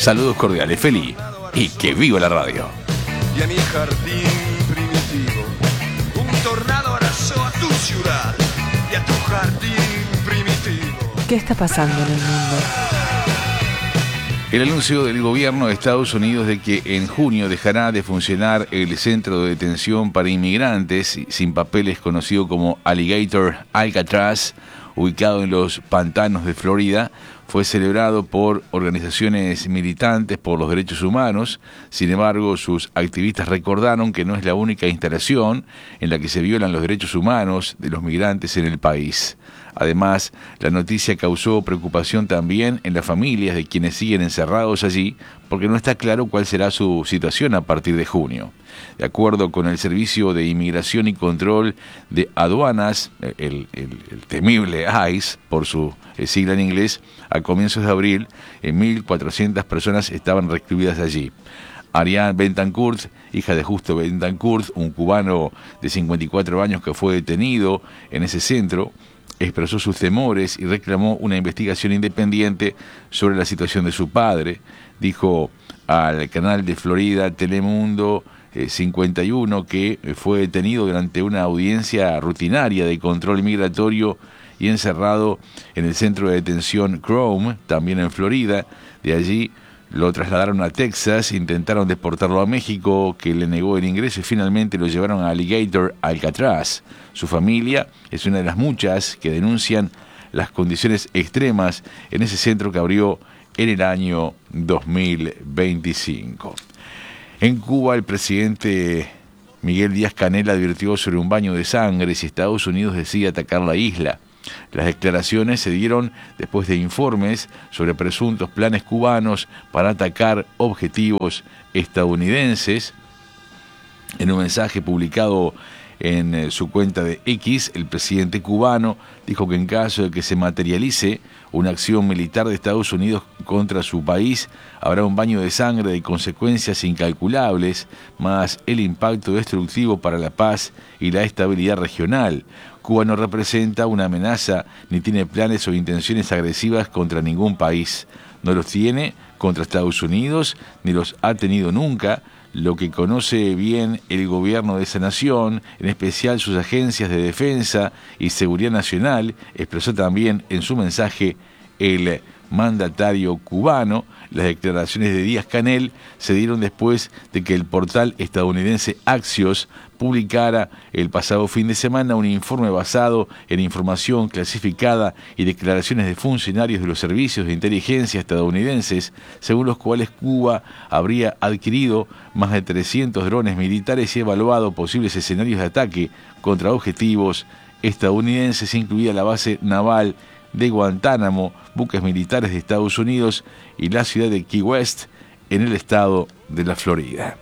Saludos cordiales, Feli, y que viva la radio. Y a mi jardín primitivo, un tornado arrasó a tu ciudad y a tu jardín primitivo. ¿Qué está pasando en el mundo? El anuncio del gobierno de Estados Unidos de que en junio dejará de funcionar el centro de detención para inmigrantes sin papeles conocido como Alligator Alcatraz, ubicado en los pantanos de Florida, fue celebrado por organizaciones militantes por los derechos humanos. Sin embargo, sus activistas recordaron que no es la única instalación en la que se violan los derechos humanos de los migrantes en el país. Además, la noticia causó preocupación también en las familias de quienes siguen encerrados allí, porque no está claro cuál será su situación a partir de junio. De acuerdo con el Servicio de Inmigración y Control de Aduanas, el temible ICE, por su sigla en inglés, a comienzos de abril, 1.400 personas estaban recluidas allí. Ariane Betancourt, hija de Justo Betancourt, un cubano de 54 años que fue detenido en ese centro, expresó sus temores y reclamó una investigación independiente sobre la situación de su padre. Dijo al canal de Florida Telemundo 51 que fue detenido durante una audiencia rutinaria de control migratorio y encerrado en el centro de detención Chrome, también en Florida. De allí lo trasladaron a Texas, intentaron deportarlo a México, que le negó el ingreso, y finalmente lo llevaron a Alligator Alcatraz. Su familia es una de las muchas que denuncian las condiciones extremas en ese centro que abrió en el año 2025. En Cuba, el presidente Miguel Díaz-Canel advirtió sobre un baño de sangre si Estados Unidos decide atacar la isla. Las declaraciones se dieron después de informes sobre presuntos planes cubanos para atacar objetivos estadounidenses. En un mensaje publicado en su cuenta de X, el presidente cubano dijo que en caso de que se materialice una acción militar de Estados Unidos contra su país, habrá un baño de sangre de consecuencias incalculables, más el impacto destructivo para la paz y la estabilidad regional. Cuba no representa una amenaza ni tiene planes o intenciones agresivas contra ningún país. No los tiene contra Estados Unidos, ni los ha tenido nunca. Lo que conoce bien el gobierno de esa nación, en especial sus agencias de defensa y seguridad nacional, expresó también en su mensaje el mandatario cubano. Las declaraciones de Díaz-Canel se dieron después de que el portal estadounidense Axios publicara el pasado fin de semana un informe basado en información clasificada y declaraciones de funcionarios de los servicios de inteligencia estadounidenses, según los cuales Cuba habría adquirido más de 300 drones militares y evaluado posibles escenarios de ataque contra objetivos estadounidenses, incluida la base naval de Guantánamo, buques militares de Estados Unidos y la ciudad de Key West, en el estado de la Florida.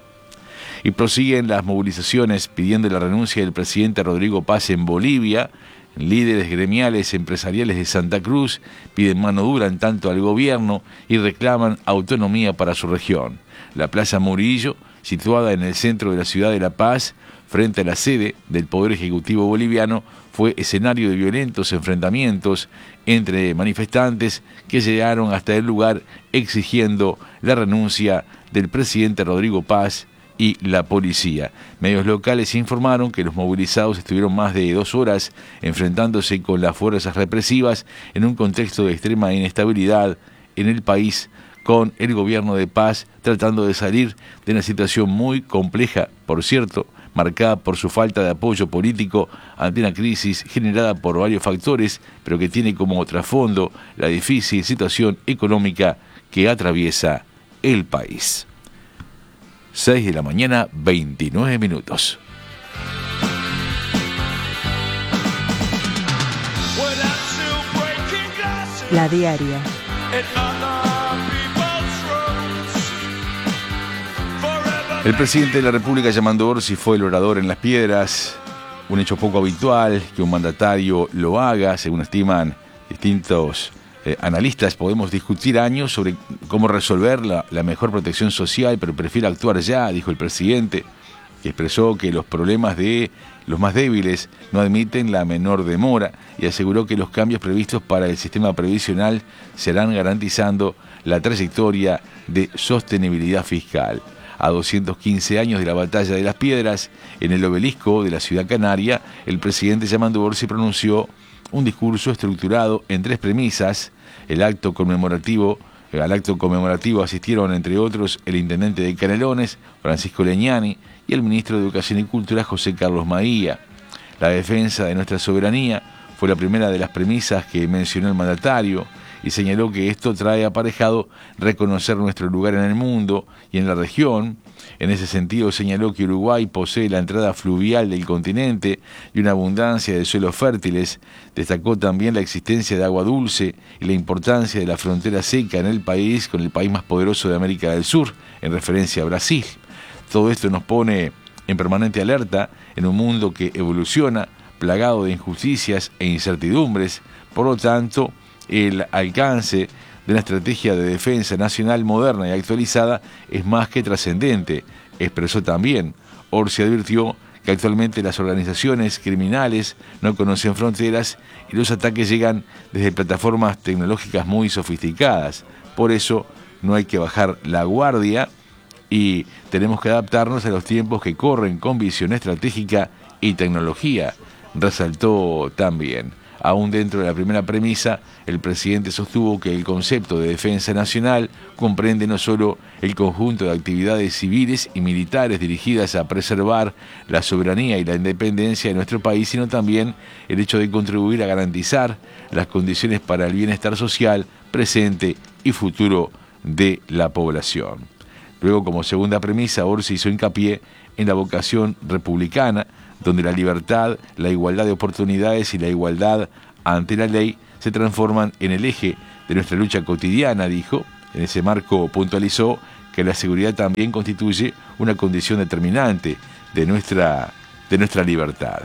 Y prosiguen las movilizaciones pidiendo la renuncia del presidente Rodrigo Paz en Bolivia. Líderes gremiales empresariales de Santa Cruz piden mano dura en tanto al gobierno y reclaman autonomía para su región. La Plaza Murillo, situada en el centro de la ciudad de La Paz, frente a la sede del Poder Ejecutivo boliviano, fue escenario de violentos enfrentamientos entre manifestantes que llegaron hasta el lugar exigiendo la renuncia del presidente Rodrigo Paz y la policía. Medios locales informaron que los movilizados estuvieron más de 2 horas enfrentándose con las fuerzas represivas en un contexto de extrema inestabilidad en el país, con el gobierno de Paz tratando de salir de una situación muy compleja, por cierto, marcada por su falta de apoyo político ante una crisis generada por varios factores, pero que tiene como trasfondo la difícil situación económica que atraviesa el país. 6 de la mañana, 29 minutos. La diaria. El presidente de la República, Yamandu Orsi, fue el orador en Las Piedras, un hecho poco habitual que un mandatario lo haga, según estiman distintos analistas. Podemos discutir años sobre cómo resolver la mejor protección social, pero prefiero actuar ya, dijo el presidente. que expresó que los problemas de los más débiles no admiten la menor demora y aseguró que los cambios previstos para el sistema previsional serán garantizando la trayectoria de sostenibilidad fiscal. A 215 años de la Batalla de las Piedras, en el obelisco de la ciudad canaria, el presidente Yamandu Orsi pronunció un discurso estructurado en 3 premisas. Al acto conmemorativo asistieron, entre otros, el intendente de Canelones, Francisco Leñani, y el ministro de Educación y Cultura, José Carlos Maía. La defensa de nuestra soberanía fue la primera de las premisas que mencionó el mandatario y señaló que esto trae aparejado reconocer nuestro lugar en el mundo y en la región. En ese sentido señaló que Uruguay posee la entrada fluvial del continente y una abundancia de suelos fértiles. Destacó también la existencia de agua dulce y la importancia de la frontera seca en el país con el país más poderoso de América del Sur, en referencia a Brasil. Todo esto nos pone en permanente alerta en un mundo que evoluciona, plagado de injusticias e incertidumbres. Por lo tanto, el alcance de una estrategia de defensa nacional moderna y actualizada es más que trascendente, expresó también. Orsi advirtió que actualmente las organizaciones criminales no conocen fronteras y los ataques llegan desde plataformas tecnológicas muy sofisticadas. Por eso no hay que bajar la guardia y tenemos que adaptarnos a los tiempos que corren con visión estratégica y tecnología, resaltó también. Aún dentro de la primera premisa, el presidente sostuvo que el concepto de defensa nacional comprende no solo el conjunto de actividades civiles y militares dirigidas a preservar la soberanía y la independencia de nuestro país, sino también el hecho de contribuir a garantizar las condiciones para el bienestar social, presente y futuro de la población. Luego, como segunda premisa, Orsi hizo hincapié en la vocación republicana, donde la libertad, la igualdad de oportunidades y la igualdad ante la ley se transforman en el eje de nuestra lucha cotidiana, dijo. En ese marco puntualizó que la seguridad también constituye una condición determinante de nuestra libertad.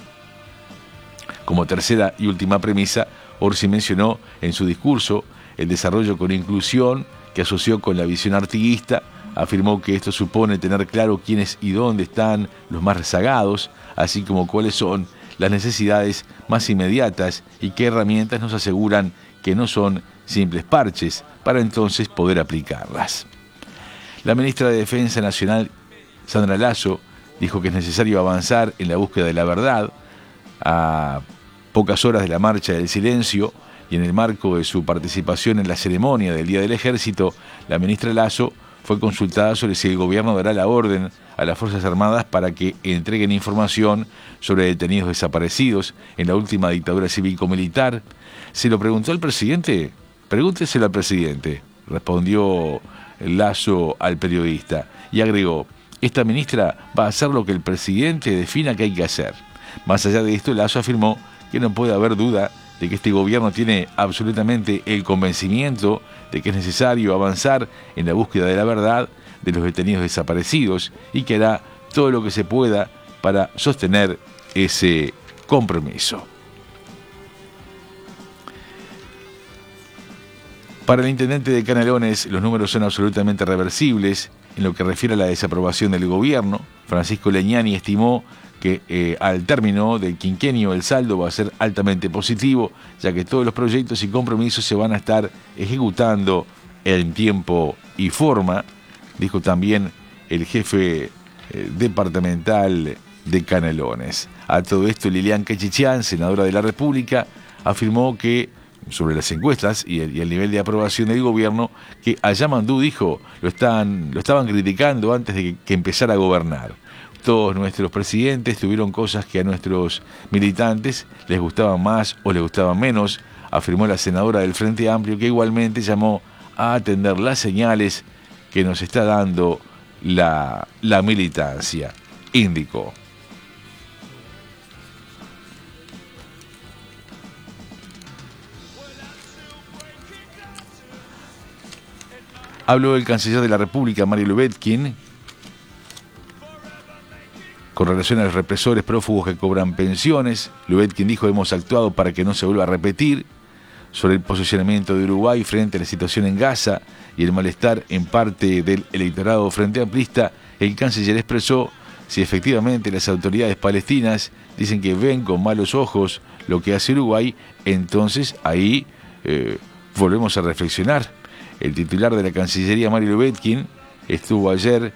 Como tercera y última premisa, Orsi mencionó en su discurso el desarrollo con inclusión que asoció con la visión artiguista. Afirmó que esto supone tener claro quiénes y dónde están los más rezagados, así como cuáles son las necesidades más inmediatas y qué herramientas nos aseguran que no son simples parches para entonces poder aplicarlas. La ministra de Defensa Nacional, Sandra Lasso, dijo que es necesario avanzar en la búsqueda de la verdad. A pocas horas de la Marcha del Silencio y en el marco de su participación en la ceremonia del Día del Ejército, la ministra Lasso fue consultada sobre si el gobierno dará la orden a las Fuerzas Armadas para que entreguen información sobre detenidos desaparecidos en la última dictadura cívico-militar. ¿Se lo preguntó al presidente? Pregúnteselo al presidente, respondió Lasso al periodista, y agregó: esta ministra va a hacer lo que el presidente defina que hay que hacer. Más allá de esto, Lasso afirmó que no puede haber duda de que este gobierno tiene absolutamente el convencimiento de que es necesario avanzar en la búsqueda de la verdad de los detenidos desaparecidos y que hará todo lo que se pueda para sostener ese compromiso. Para el intendente de Canelones, los números son absolutamente reversibles. En lo que refiere a la desaprobación del gobierno, Francisco Leñani estimó que al término del quinquenio el saldo va a ser altamente positivo, ya que todos los proyectos y compromisos se van a estar ejecutando en tiempo y forma, dijo también el jefe departamental de Canelones. A todo esto, Lilian Quechichián, senadora de la República, afirmó que sobre las encuestas y el nivel de aprobación del gobierno, que a Yamandu, dijo, lo estaban criticando antes de que empezara a gobernar. Todos nuestros presidentes tuvieron cosas que a nuestros militantes les gustaban más o les gustaban menos, afirmó la senadora del Frente Amplio, que igualmente llamó a atender las señales que nos está dando la militancia, indicó. Habló el canciller de la República, Mario Lubetkin, con relación a los represores prófugos que cobran pensiones. Lubetkin dijo: hemos actuado para que no se vuelva a repetir. Sobre el posicionamiento de Uruguay frente a la situación en Gaza y el malestar en parte del electorado frente amplista, el canciller expresó si efectivamente las autoridades palestinas dicen que ven con malos ojos lo que hace Uruguay, entonces ahí volvemos a reflexionar. El titular de la Cancillería, Mario Lubetkin, estuvo ayer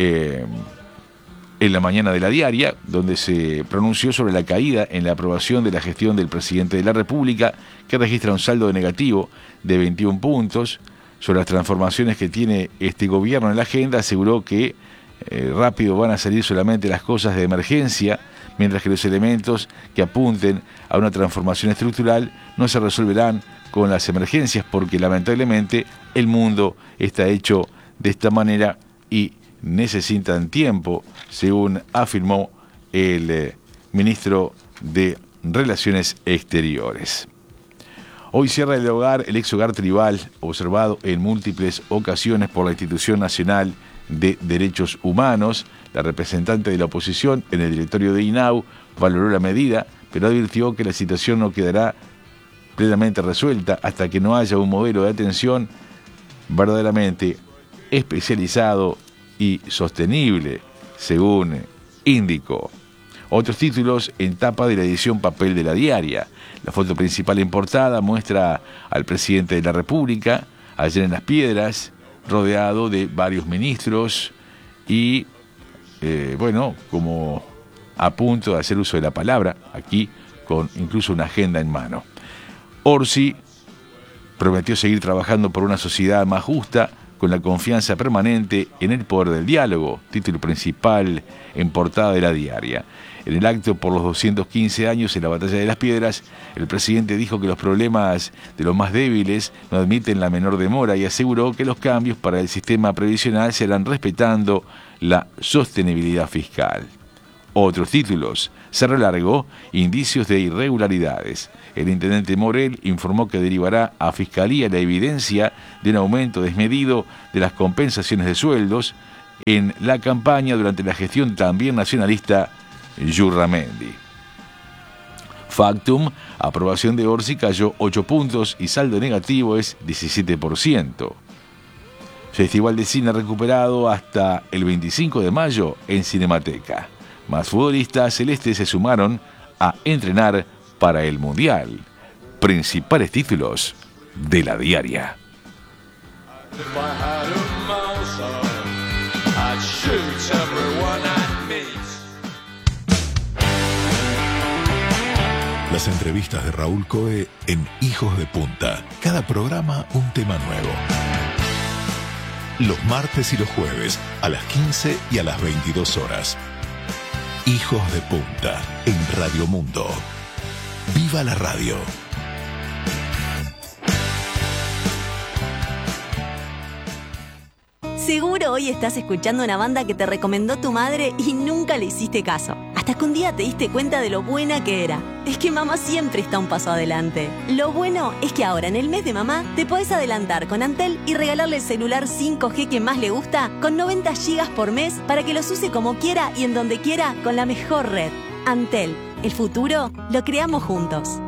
en la mañana de La Diaria, donde se pronunció sobre la caída en la aprobación de la gestión del presidente de la República, que registra un saldo negativo de 21 puntos. Sobre las transformaciones que tiene este gobierno en la agenda, aseguró que rápido van a salir solamente las cosas de emergencia, mientras que los elementos que apunten a una transformación estructural no se resolverán con las emergencias, porque lamentablemente el mundo está hecho de esta manera y necesitan tiempo, según afirmó el ministro de Relaciones Exteriores. Hoy cierra el ex hogar tribal, observado en múltiples ocasiones por la Institución Nacional de Derechos Humanos. La representante de la oposición en el directorio de INAU valoró la medida, pero advirtió que la situación no quedará plenamente resuelta hasta que no haya un modelo de atención verdaderamente especializado y sostenible, según indicó. Otros títulos en tapa de la edición papel de La Diaria. La foto principal en portada muestra al presidente de la República, ayer en Las Piedras, rodeado de varios ministros y, como a punto de hacer uso de la palabra, aquí con incluso una agenda en mano. Orsi prometió seguir trabajando por una sociedad más justa, con la confianza permanente en el poder del diálogo, título principal en portada de La Diaria. En el acto por los 215 años en la Batalla de Las Piedras, el presidente dijo que los problemas de los más débiles no admiten la menor demora y aseguró que los cambios para el sistema previsional se harán respetando la sostenibilidad fiscal. Otros títulos. Cerro Largo, indicios de irregularidades. El intendente Morel informó que derivará a Fiscalía la evidencia de un aumento desmedido de las compensaciones de sueldos en la campaña durante la gestión también nacionalista Yurramendi. Factum, aprobación de Orsi cayó 8 puntos y saldo negativo es 17%. Festival de cine recuperado hasta el 25 de mayo en Cinemateca. Más futbolistas celestes se sumaron a entrenar para el Mundial. Principales títulos de La Diaria. Las entrevistas de Raúl Coe en Hijos de Punta. Cada programa un tema nuevo. Los martes y los jueves a las 15 y a las 22 horas. Hijos de Punta en Radio Mundo. ¡Viva la radio! Seguro hoy estás escuchando una banda que te recomendó tu madre y nunca le hiciste caso. Hasta que un día te diste cuenta de lo buena que era. Es que mamá siempre está un paso adelante. Lo bueno es que ahora en el mes de mamá te podés adelantar con Antel y regalarle el celular 5G que más le gusta con 90 GB por mes para que los use como quiera y en donde quiera con la mejor red. Antel, el futuro lo creamos juntos.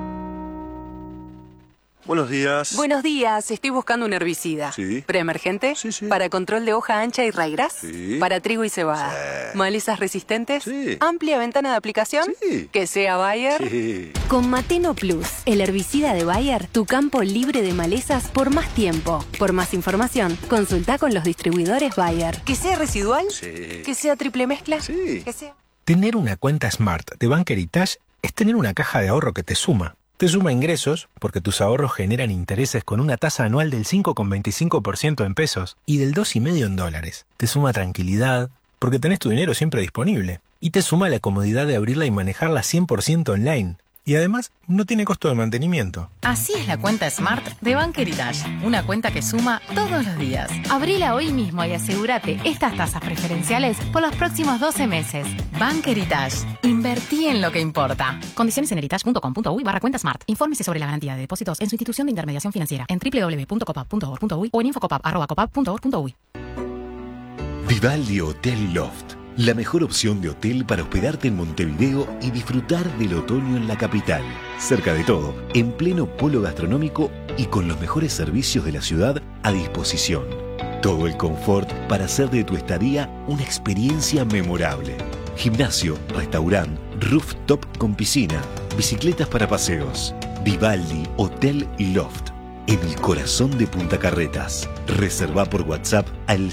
Buenos días. Buenos días, estoy buscando un herbicida. Sí. ¿Preemergente? Sí. ¿Para control de hoja ancha y raigras? Sí. ¿Para trigo y cebada? Sí. ¿Malezas resistentes? Sí. ¿Amplia ventana de aplicación? Sí. ¿Que sea Bayer? Sí. Con Mateno Plus, el herbicida de Bayer, tu campo libre de malezas por más tiempo. Por más información, consulta con los distribuidores Bayer. ¿Que sea residual? Sí. ¿Que sea triple mezcla? Sí. ¿Que sea... Tener una cuenta Smart de Bank Heritage es tener una caja de ahorro que te suma. Te suma ingresos, porque tus ahorros generan intereses con una tasa anual del 5,25% en pesos y del 2,5% en dólares. Te suma tranquilidad, porque tenés tu dinero siempre disponible. Y te suma la comodidad de abrirla y manejarla 100% online. Y además, no tiene costo de mantenimiento. Así es la cuenta Smart de Bank Heritage. Una cuenta que suma todos los días. Abrila hoy mismo y asegúrate estas tasas preferenciales por los próximos 12 meses. Bank Heritage. Invertí en lo que importa. Condiciones en heritage.com.uy/cuenta Smart. Infórmese sobre la garantía de depósitos en su institución de intermediación financiera en www.copap.org.uy o en infocopap@copap.org.uy. Vivaldi Hotel Loft. La mejor opción de hotel para hospedarte en Montevideo y disfrutar del otoño en la capital. Cerca de todo, en pleno polo gastronómico y con los mejores servicios de la ciudad a disposición. Todo el confort para hacer de tu estadía una experiencia memorable. gimnasio, restaurante, rooftop con piscina, bicicletas para paseos. Vivaldi Hotel Loft, en el corazón de Punta Carretas. Reserva por WhatsApp al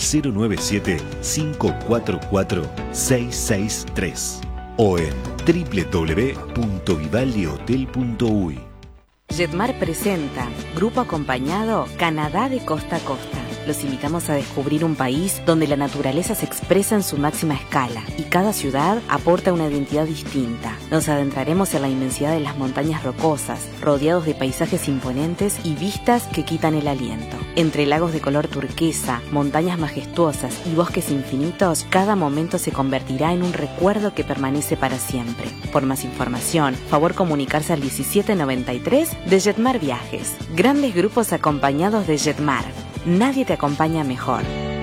097-544-663 o en www.vivaldihotel.uy. Jetmar presenta Grupo Acompañado Canadá de Costa a Costa. Los invitamos a descubrir un país donde la naturaleza se expresa en su máxima escala y cada ciudad aporta una identidad distinta. Nos adentraremos en la inmensidad de las montañas rocosas, rodeados de paisajes imponentes y vistas que quitan el aliento. Entre lagos de color turquesa, montañas majestuosas y bosques infinitos, cada momento se convertirá en un recuerdo que permanece para siempre. Por más información, favor comunicarse al 1793 de Jetmar Viajes. Grandes grupos acompañados de Jetmar. Nadie te acompaña mejor.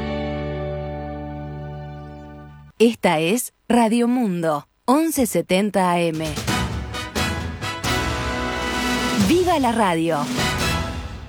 Esta es Radio Mundo, 1170 AM. ¡Viva la radio!